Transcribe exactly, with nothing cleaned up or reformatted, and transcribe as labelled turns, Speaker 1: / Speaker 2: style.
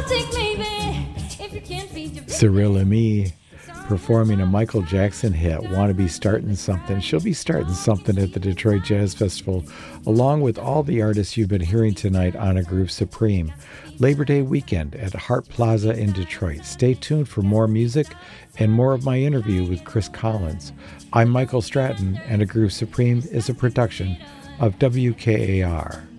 Speaker 1: Cyril Lemay performing a Michael Jackson hit, "Wanna Be Startin' Something." She'll be starting something at the Detroit Jazz Festival, along with all the artists you've been hearing tonight on A Groove Supreme. Labor Day weekend at Hart Plaza in Detroit. Stay tuned for more music and more of my interview with Chris Collins. I'm Michael Stratton, and A Groove Supreme is a production of W K A R.